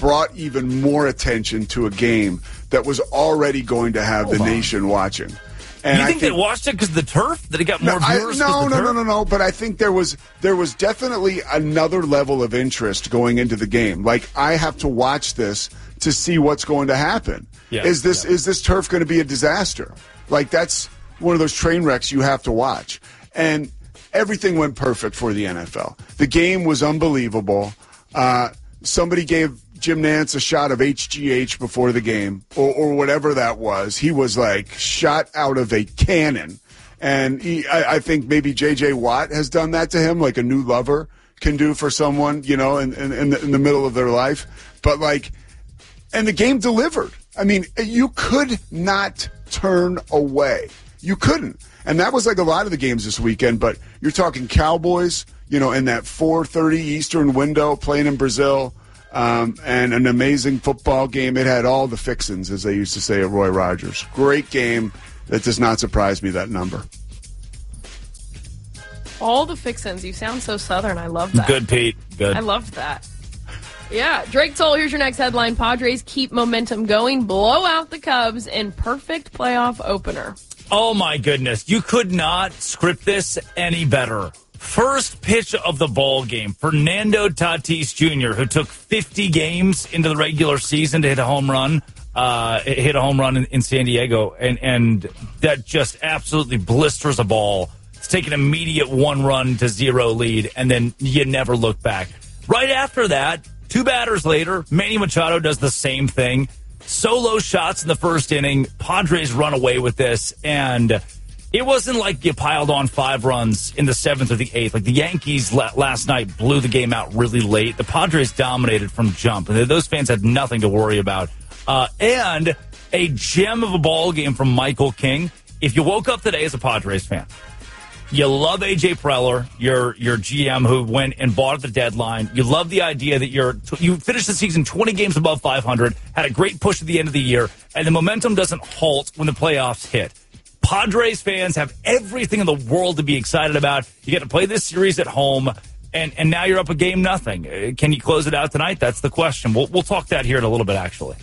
brought even more attention to a game that was already going to have the nation watching. And you think they watched it because of the turf? That it got more viewers? No. But I think there was definitely another level of interest going into the game. Like, I have to watch this to see what's going to happen. Yeah, is this turf going to be a disaster? Like, that's one of those train wrecks you have to watch. And everything went perfect for the NFL. The game was unbelievable. Somebody gave Jim Nantz a shot of HGH before the game, or whatever that was. He was like shot out of a cannon. And I think maybe J.J. Watt has done that to him, like a new lover can do for someone, in the middle of their life. But and the game delivered. I mean, you could not turn away. You couldn't. And that was like a lot of the games this weekend. But you're talking Cowboys, in that 4:30 Eastern window, playing in Brazil. And an amazing football game. It had all the fixins, as they used to say at Roy Rogers. Great game. That does not surprise me, that number. All the fixins. You sound so Southern. I love that. Good, Pete. Good. I loved that. Yeah. Drake Toll, here's your next headline. Padres keep momentum going, blow out the Cubs in perfect playoff opener. Oh, my goodness. You could not script this any better. First pitch of the ball game, Fernando Tatis Jr., who took 50 games into the regular season to hit a home run, in San Diego, and that just absolutely blisters a ball. It's taken an immediate 1-0 lead, and then you never look back. Right after that, 2 batters later, Manny Machado does the same thing. Solo shots in the first inning. Padres run away with this, and it wasn't like you piled on 5 runs in the 7th or the 8th. Like the Yankees last night blew the game out really late. The Padres dominated from jump, and those fans had nothing to worry about. And a gem of a ball game from Michael King. If you woke up today as a Padres fan, you love A.J. Preller, your GM who went and bought at the deadline. You love the idea that you finished the season 20 games above 500, had a great push at the end of the year, and the momentum doesn't halt when the playoffs hit. Padres fans have everything in the world to be excited about. You get to play this series at home, and now you're up a game-0. Can you close it out tonight? That's the question. We'll talk that here in a little bit, actually.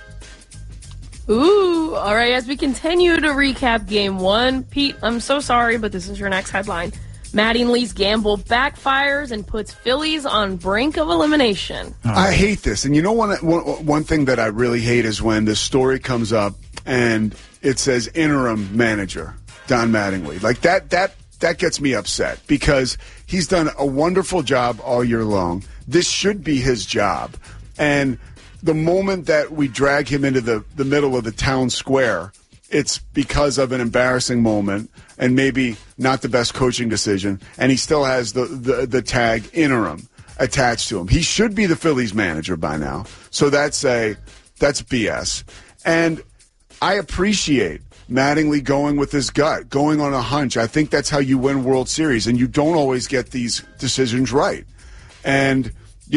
Ooh, all right, as we continue to recap Game 1, Pete, I'm so sorry, but this is your next headline. Mattingly's gamble backfires and puts Phillies on brink of elimination. I hate this. And you know one thing that I really hate is when this story comes up and it says interim manager, Don Mattingly. Like that gets me upset because he's done a wonderful job all year long. This should be his job. And the moment that we drag him into the middle of the town square, it's because of an embarrassing moment and maybe not the best coaching decision, and he still has the tag interim attached to him. He should be the Phillies manager by now. So that's BS. And I appreciate Mattingly going with his gut, going on a hunch. I think that's how you win World Series, and you don't always get these decisions right. And,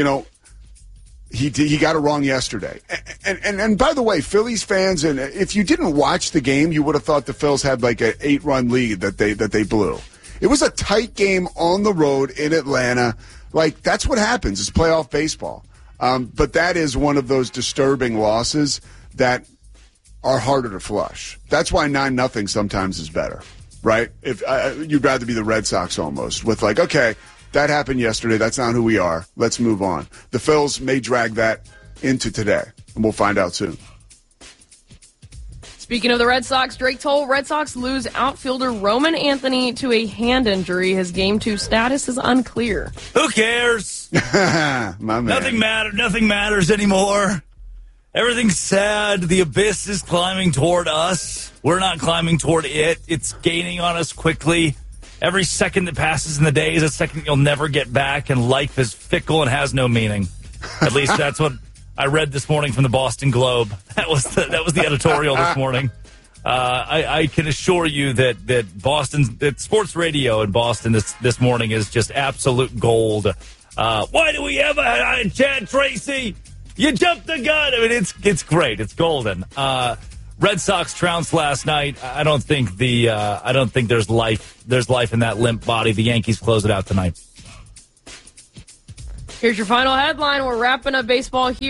he got it wrong yesterday. And by the way, Phillies fans, and if you didn't watch the game, you would have thought the Phils had like an 8-run lead that they blew. It was a tight game on the road in Atlanta. Like, that's what happens. It's playoff baseball. But that is one of those disturbing losses that are harder to flush. That's why 9-0 sometimes is better, right? If you'd rather be the Red Sox almost with like, okay, that happened yesterday. That's not who we are. Let's move on. The Phils may drag that into today, and we'll find out soon. Speaking of the Red Sox, Drake Toll, Red Sox lose outfielder Roman Anthony to a hand injury. His Game 2 status is unclear. Who cares? My man. Nothing matters anymore. Everything's sad. The abyss is climbing toward us. We're not climbing toward it. It's gaining on us quickly. Every second that passes in the day is a second you'll never get back, and life is fickle and has no meaning. At least that's what I read this morning from the Boston Globe. That was the editorial this morning. I can assure you that sports radio in Boston this morning is just absolute gold. Why do we ever have Chad Tracy? You jumped the gun. I mean, it's great. It's golden. Red Sox trounced last night. I don't think there's life in that limp body. The Yankees close it out tonight. Here's your final headline. We're wrapping up baseball here.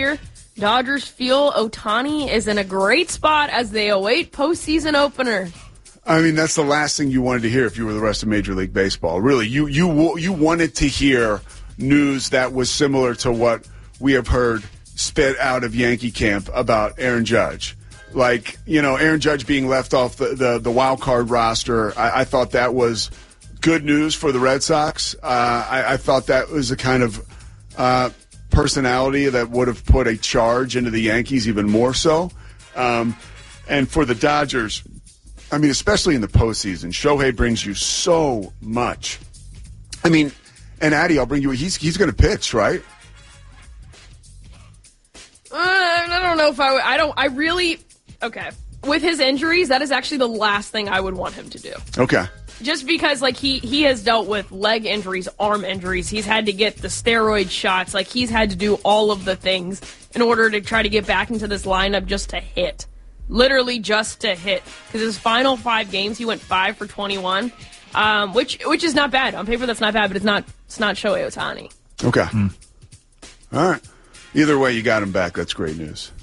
Dodgers feel Ohtani is in a great spot as they await postseason opener. I mean, that's the last thing you wanted to hear if you were the rest of Major League Baseball. Really, you wanted to hear news that was similar to what we have heard spit out of Yankee camp about Aaron Judge. Like, Aaron Judge being left off the wild card roster. I thought that was good news for the Red Sox. I thought that was a kind of personality that would have put a charge into the Yankees even more so. And for the Dodgers, I mean, especially in the postseason, Shohei brings you so much. I mean, and Addy, I'll bring you. He's going to pitch, right? I don't know if I really. Okay. With his injuries, that is actually the last thing I would want him to do. Okay. Just because, like, he has dealt with leg injuries, arm injuries. He's had to get the steroid shots. Like, he's had to do all of the things in order to try to get back into this lineup just to hit. Literally just to hit. Because his final 5 games, he went 5 for 21, which is not bad. On paper, that's not bad, but it's not Shohei Ohtani. Okay. All right. Either way, you got him back. That's great news.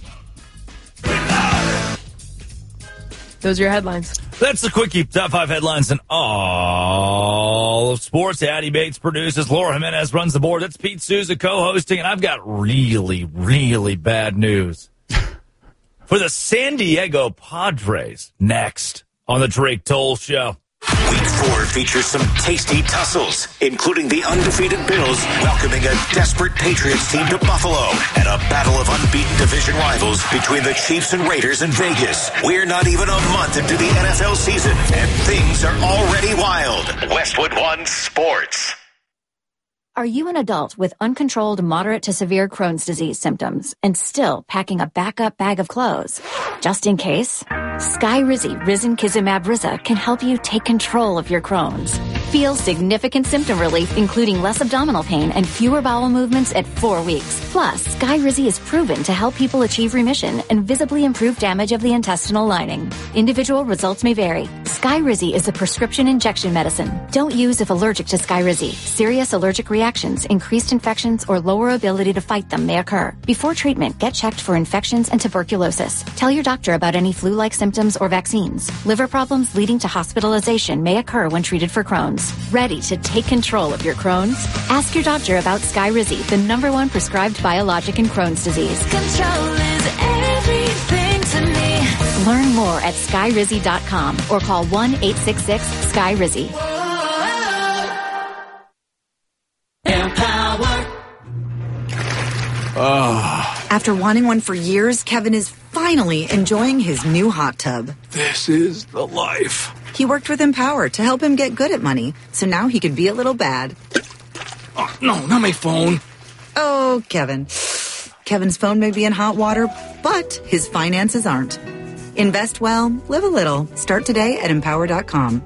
Those are your headlines. That's the Quickie. Top 5 headlines in all of sports. Addy Bates produces. Laura Jimenez runs the board. That's Pete Souza co-hosting. And I've got really, really bad news for the San Diego Padres next on the Drake Toll Show. Week 4 features some tasty tussles, including the undefeated Bills welcoming a desperate Patriots team to Buffalo and a battle of unbeaten division rivals between the Chiefs and Raiders in Vegas. We're not even a month into the NFL season, and things are already wild. Westwood One Sports. Are you an adult with uncontrolled moderate to severe Crohn's disease symptoms and still packing a backup bag of clothes? Just in case, Skyrizi Risankizumab Riza can help you take control of your Crohn's. Feel significant symptom relief, including less abdominal pain and fewer bowel movements at 4 weeks. Plus, Skyrizi is proven to help people achieve remission and visibly improve damage of the intestinal lining. Individual results may vary. Skyrizi is a prescription injection medicine. Don't use if allergic to Skyrizi. Serious allergic reactions, increased infections, or lower ability to fight them may occur. Before treatment, get checked for infections and tuberculosis. Tell your doctor about any flu-like symptoms or vaccines. Liver problems leading to hospitalization may occur when treated for Crohn's. Ready to take control of your Crohn's? Ask your doctor about Skyrizi, the #1 prescribed biologic in Crohn's disease. Control is everything to me. Learn more at Skyrizi.com or call 1-866-SKYRIZI. After wanting one for years, Kevin is finally enjoying his new hot tub. This is the life. He worked with Empower to help him get good at money, so now he can be a little bad. Oh, no, not my phone. Oh, Kevin. Kevin's phone may be in hot water, but his finances aren't. Invest well, live a little. Start today at Empower.com.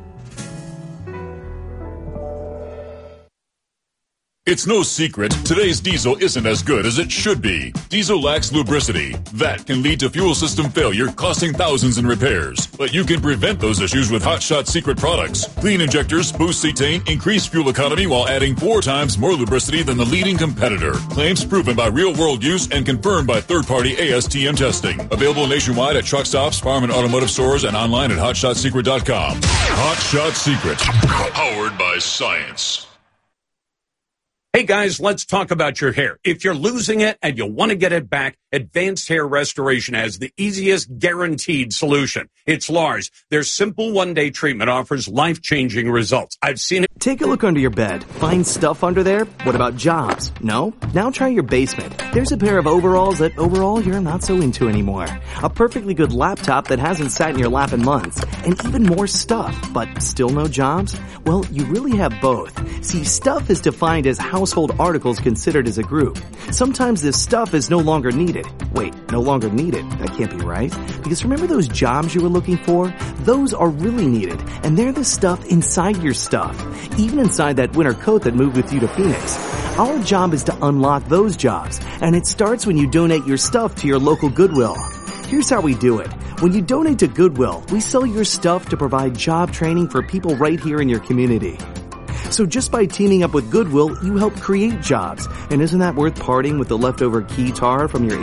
It's no secret, today's diesel isn't as good as it should be. Diesel lacks lubricity. That can lead to fuel system failure, costing thousands in repairs. But you can prevent those issues with Hot Shot Secret products. Clean injectors, boost cetane, increase fuel economy while adding 4 times more lubricity than the leading competitor. Claims proven by real-world use and confirmed by third-party ASTM testing. Available nationwide at truck stops, farm and automotive stores, and online at HotShotSecret.com. Hot Shot Secret. Powered by science. Hey guys, let's talk about your hair. If you're losing it and you want to get it back, Advanced Hair Restoration has the easiest guaranteed solution. It's Lars. Their simple one-day treatment offers life-changing results. I've seen it. Take a look under your bed. Find stuff under there? What about jobs? No? Now try your basement. There's a pair of overalls that overall you're not so into anymore. A perfectly good laptop that hasn't sat in your lap in months. And even more stuff, but still no jobs? Well, you really have both. See, stuff is defined as household articles considered as a group. Sometimes this stuff is no longer needed. Wait, no longer needed? That can't be right. Because remember those jobs you were looking for? Those are really needed, and they're the stuff inside your stuff. Even inside that winter coat that moved with you to Phoenix. Our job is to unlock those jobs, and it starts when you donate your stuff to your local Goodwill. Here's how we do it. When you donate to Goodwill, we sell your stuff to provide job training for people right here in your community. So just by teaming up with Goodwill, you help create jobs. And isn't that worth parting with the leftover keytar from your